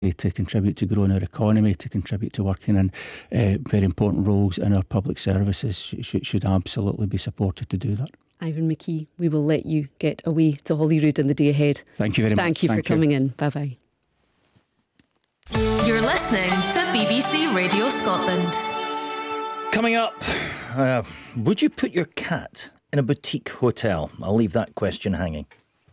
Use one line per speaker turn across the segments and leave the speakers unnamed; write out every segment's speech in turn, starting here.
to contribute to growing our economy, to contribute to working in very important roles in our public services, should absolutely be supported to do that.
Ivan McKee, we will let you get away to Holyrood in the day ahead.
Thank you very much.
Thank you for coming in. Bye-bye.
You're listening to BBC Radio Scotland.
Coming up, would you put your cat in a boutique hotel? I'll leave that question hanging.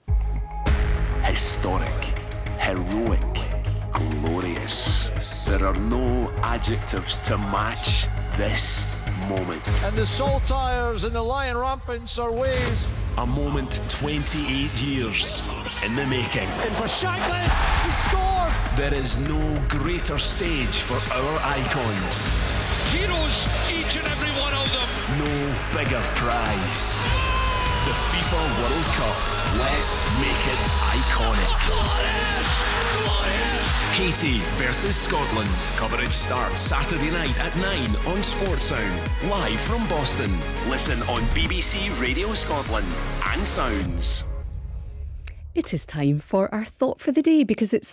Historic, heroic, glorious. There are no adjectives to match this moment.
And the Saltires and the Lion Rampants are waves.
A moment 28 years in the making.
And for Shankland, he scored!
There is no greater stage for our icons.
Heroes, each and every one of them.
No bigger prize. The FIFA World Cup. Let's make it iconic. Glorious! Glorious! Haiti versus Scotland. Coverage starts Saturday night at 9 on Sportsound. Live from Boston. Listen on BBC Radio Scotland and Sounds.
It is time for our thought for the day because it's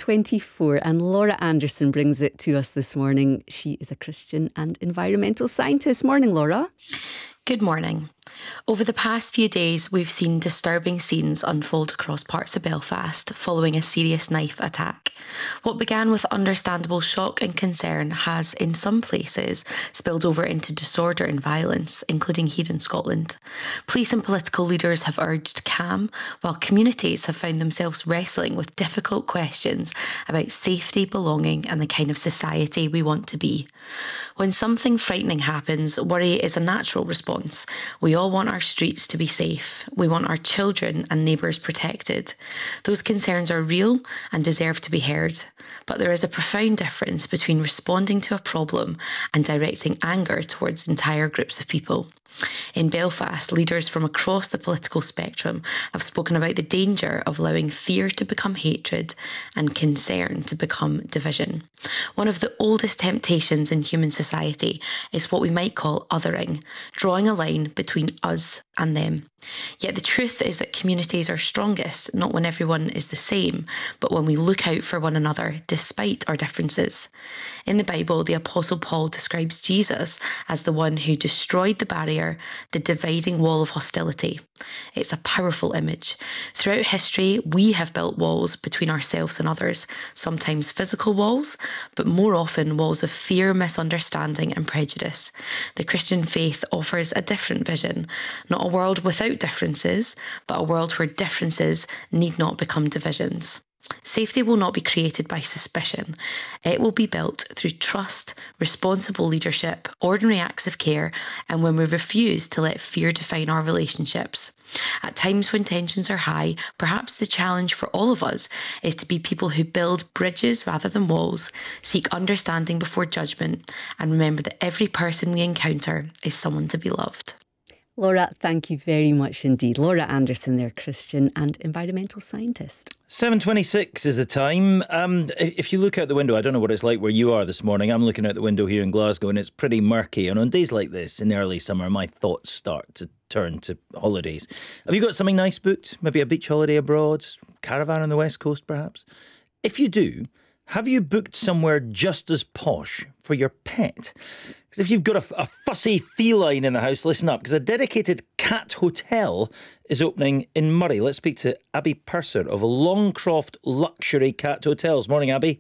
7:24 and Laura Anderson brings it to us this morning. She is a Christian and environmental scientist. Morning, Laura.
Good morning. Over the past few days, we've seen disturbing scenes unfold across parts of Belfast following a serious knife attack. What began with understandable shock and concern has, in some places, spilled over into disorder and violence, including here in Scotland. Police and political leaders have urged calm, while communities have found themselves wrestling with difficult questions about safety, belonging, and the kind of society we want to be. When something frightening happens, worry is a natural response. We all want our streets to be safe. We want our children and neighbours protected. Those concerns are real and deserve to be heard. But there is a profound difference between responding to a problem and directing anger towards entire groups of people. In Belfast, leaders from across the political spectrum have spoken about the danger of allowing fear to become hatred and concern to become division. One of the oldest temptations in human society is what we might call othering, drawing a line between us and them. Yet the truth is that communities are strongest not when everyone is the same, but when we look out for one another despite our differences. In the Bible, the Apostle Paul describes Jesus as the one who destroyed the barrier, the dividing wall of hostility. It's a powerful image. Throughout history, we have built walls between ourselves and others, sometimes physical walls, but more often walls of fear, misunderstanding, and prejudice. The Christian faith offers a different vision, not a world without differences, but a world where differences need not become divisions. Safety will not be created by suspicion. It will be built through trust, responsible leadership, ordinary acts of care, and when we refuse to let fear define our relationships. At times when tensions are high, perhaps the challenge for all of us is to be people who build bridges rather than walls, seek understanding before judgment, and remember that every person we encounter is someone to be loved.
Laura, thank you very much indeed. Laura Anderson there, Christian and environmental scientist.
7:26 is the time. If you look out the window, I don't know what it's like where you are this morning. I'm looking out the window here in Glasgow and it's pretty murky. And on days like this, in the early summer, my thoughts start to turn to holidays. Have you got something nice booked? Maybe a beach holiday abroad? Caravan on the west coast, perhaps? If you do, have you booked somewhere just as posh for your pet? Because if you've got a fussy feline in the house, listen up, because a dedicated cat hotel is opening in Murray. Let's speak to Abby Purser of Longcroft Luxury Cat Hotels. Morning, Abby.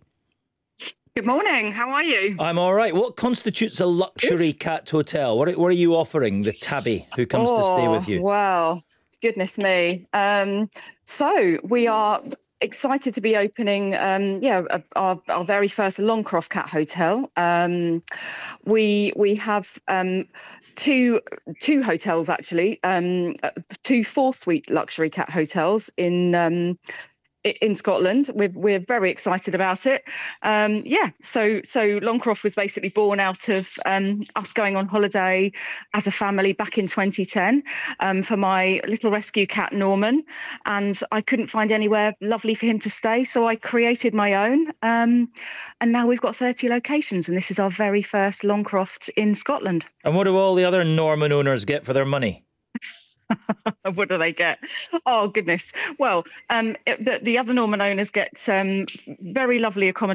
Good morning. How are you?
I'm all right. What constitutes a luxury cat hotel? What are you offering the tabby who comes to stay with you?
Well, goodness me. So we are excited to be opening our very first Longcroft Cat Hotel. We have two hotels actually, two 4-suite luxury cat hotels in Scotland. We're very excited about it. So Longcroft was basically born out of us going on holiday as a family back in 2010 for my little rescue cat Norman, and I couldn't find anywhere lovely for him to stay, so I created my own, and now we've got 30 locations, and this is our very first Longcroft in Scotland.
And what do all the other Norman owners get for their money?
What do they get? Oh, goodness. Well, the other Norman owners get very lovely accommodation